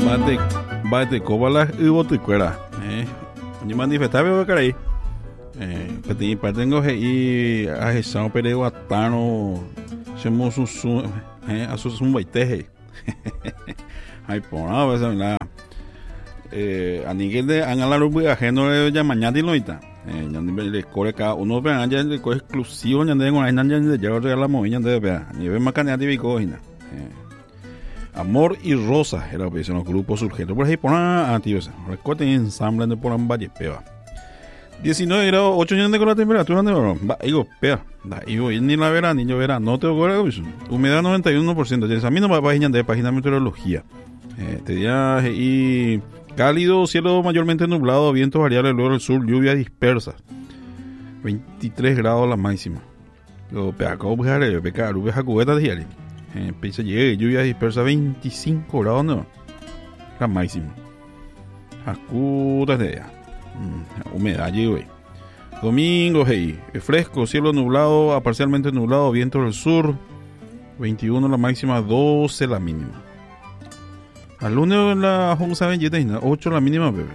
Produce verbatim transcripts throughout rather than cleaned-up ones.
mate bate cobala y boticuera eh ni manifestaba que caray eh que partengo y a esa pereo atano somos un eh asos un baiteje ay por nada esa la eh a nivel de angalar un ajeno ya mañana y loita eh ya le corre cada uno vean ya de co exclusivo ya de con ahí ya de ya regalamos ya de vea nivel más caneta y cojina eh Amor y Rosa era pues en los grupos surgentes por ahí por nada antivesa recorten ensamble de por amballe peba diecinueve grados ocho años de con la temperatura de va digo pea da digo ni la verano ni yo verano no te ocurre humedad noventa y uno por ciento ya a mí no va página de página de meteorología eh, este día y cálido, cielo mayormente nublado, vientos variables luego del sur, lluvia dispersa. veintitrés grados la máxima. Lo peacao bujare, pecaru, beja cubeta diaria. Eh, pisa llegue, lluvia dispersa veinticinco grados no. La máxima. Acutas de ella. Mm, humedad llegue. Domingo, hey, fresco, cielo nublado, a parcialmente nublado, viento del sur. veintiuno la máxima, doce la mínima. Al lunes la onza veinte ocho la mínima bebé.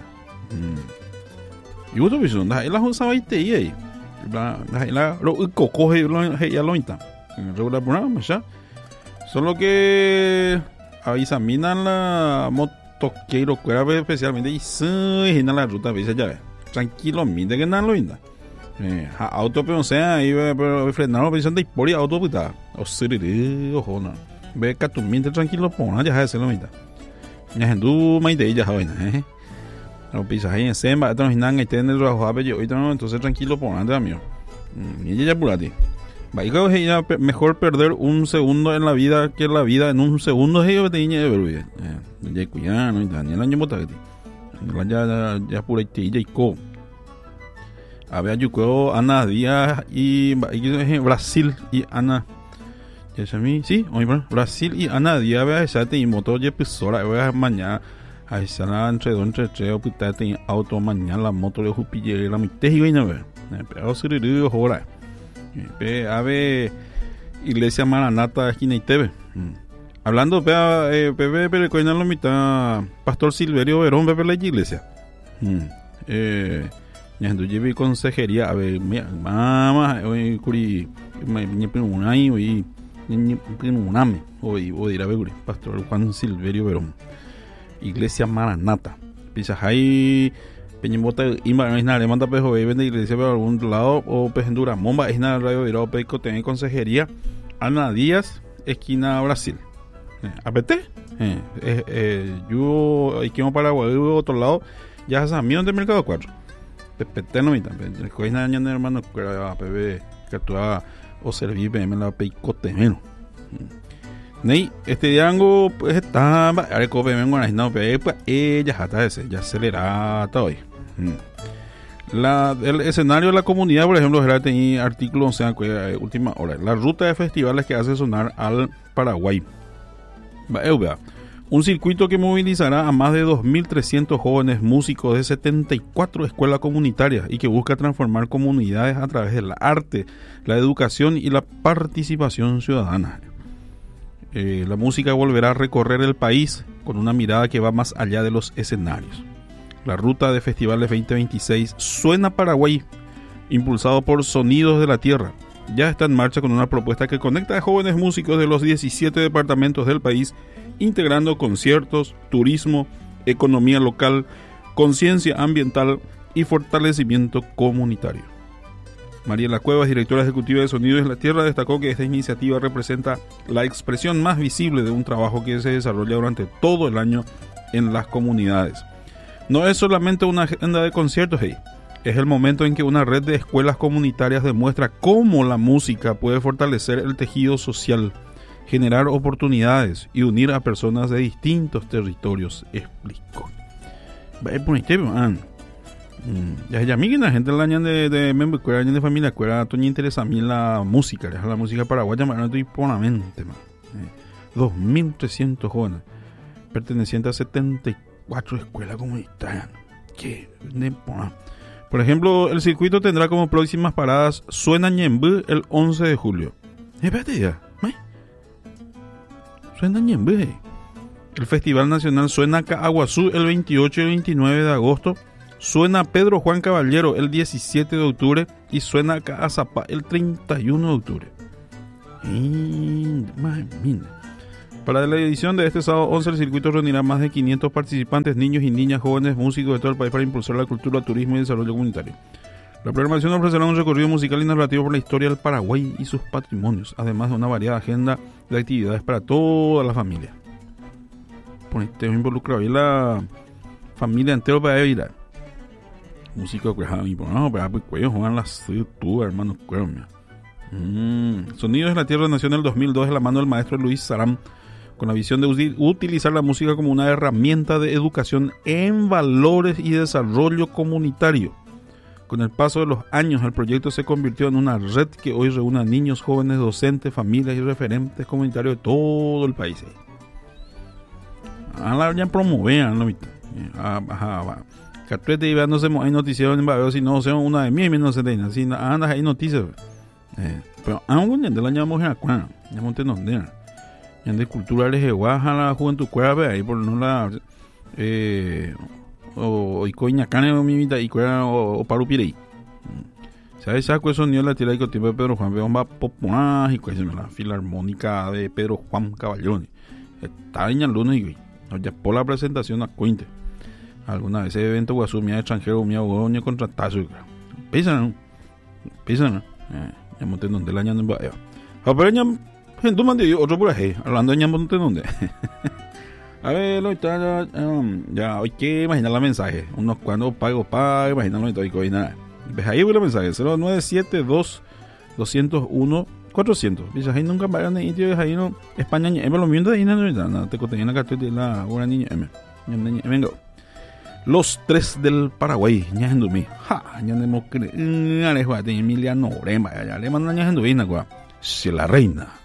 Y otro viso, la la onza veinte y ahí. La la lo coco lo ya lo inta. Regular programa ya. Solo que avisaminan la motoqueiro cuera especialmente y se en la ruta veces ya. Tranquilo, mide que nada lo inda. Eh, auto pero sea ahí pero frenar pensando y por auto puta. O siriri ojo no. Ve que tu mente tranquilo pon ya hace lo mitad. Ya hendu mai de ella joven eh no pisa ahí en semba otros hinan y tener los jóvenes yo entonces tranquilo por ande amigo y ella ya purati va y que ella mejor perder un segundo en la vida que la vida en un segundo ellos te niña de ver eh ya cuya no Daniel año botati ya ya pura y ya co a ver yo creo Ana Díaz y Brasil y Ana ya sabí, sí, hoy Brasil y Ana Díaz a esa te moto ya pisora voy a mañana a esa la entre dos entre tres o pita te auto mañana la moto de jupille la mitad y vaina ver pero se le ahora pe a ver iglesia Maranata esquina y T V hablando pe eh pe pero coina la mitad pastor Silverio Verón pe la iglesia eh ya ando llevé consejería a ver mamá hoy curi me me un año y un ame hoy voy a ir a ver pastor Juan Silverio Verón iglesia Maranata pisas ahí peñemota y más nada le manda pejo vende iglesia por algún lado o pejendura momba es nada radio virado peco tiene consejería Ana Díaz esquina Brasil eh, apete eh, eh, eh, yo aquí en Paraguay otro lado ya es amigo de Mercado cuatro pepete no mita el coina año de hermano que pb que tú o servir me la peicote menos nei este diango pues está ahora que vengo a no pues ella hasta ese ya acelerada hoy la el escenario de la comunidad por ejemplo era tenía artículo o sea que última hora la ruta de festivales que hace sonar al Paraguay un circuito que movilizará a más de dos mil trescientos jóvenes músicos de setenta y cuatro escuelas comunitarias y que busca transformar comunidades a través del arte, la educación y la participación ciudadana. Eh, la música volverá a recorrer el país con una mirada que va más allá de los escenarios. La ruta de festivales veinte veintiséis Suena Paraguay, impulsado por Sonidos de la Tierra, ya está en marcha con una propuesta que conecta a jóvenes músicos de los diecisiete departamentos del país, integrando conciertos, turismo, economía local, conciencia ambiental y fortalecimiento comunitario. Mariela Cuevas, directora ejecutiva de Sonidos de la Tierra, destacó que esta iniciativa representa la expresión más visible de un trabajo que se desarrolla durante todo el año en las comunidades. No es solamente una agenda de conciertos, hey, es el momento en que una red de escuelas comunitarias demuestra cómo la música puede fortalecer el tejido social, generar oportunidades y unir a personas de distintos territorios, explicó. Ya ya mí que la gente la año de de miembro cuera año de familia cuera toña interesa a mí la música, la música paraguaya más no imponamente más. dos mil trescientos jóvenes pertenecientes a setenta y cuatro escuelas comunitarias. ¿Qué? Por ejemplo, el circuito tendrá como próximas paradas Suena Ñembú el once de julio. Espérate ya. Suena Ñembú. El Festival Nacional Suena Caaguazú el veintiocho y el veintinueve de agosto. Suena Pedro Juan Caballero el diecisiete de octubre. Y suena Caazapá el treinta y uno de octubre. Y... Para la edición de este sábado once, el circuito reunirá más de quinientos participantes, niños y niñas, jóvenes, músicos de todo el país para impulsar la cultura, turismo y desarrollo comunitario. La programación ofrecerá un recorrido musical y narrativo por la historia del Paraguay y sus patrimonios, además de una variada agenda de actividades para toda la familia. Ponete involucrado y la familia entera para ir a música que hay por no, para cuello juegan las tú, hermano, mm. Sonidos de la Tierra nació en el dos mil dos de la mano del maestro Luis Saram, con la visión de util- utilizar la música como una herramienta de educación en valores y desarrollo comunitario. Con el paso de los años, el proyecto se convirtió en una red que hoy reúne a niños, jóvenes, docentes, familias y referentes comunitarios de todo el país. A la ya promovean, ¿no? Ajá, Catuete y vean, no se hay noticiero en Babeo, si no, sea una de mí, no se tiene, así, andas, hay noticias. Pero aún de la llamamos en Acuana, ya monte donde de culturales de Guaja, la juventud cueva, ahí por no la eh, o y coña cane o mimita y cueva o parupirei. ¿Sabes? Saco eso ni la tira de tipo de Pedro Juan Beomba popular y pues la filarmónica de Pedro Juan Caballero. Está en el lunes y ya por la presentación a cuente. Alguna vez ese evento guasumia extranjero mi agoña contra tazo. Pisan, pisan. Ya monté donde la ñan en Bahía. Pero ya gente mandé otro por ahí, hablando de ñan monté donde. A ver, lo está um, ya hoy que imaginar la mensaje, unos cuando pago pago, imaginarlo y todo y coordinar. Ves ahí el mensaje cero nueve siete dos dos cero uno cuatrocientos. Dice ahí nunca vayan en itio ahí no España, en lo mismo de ahí no no te contenía la carta de la una niña M. Venga. Los tres del Paraguay, ñajendo mi. Ja, ñandemo que, alejo, Emiliano Orema, ya le mandan ñajendo vina, si la reina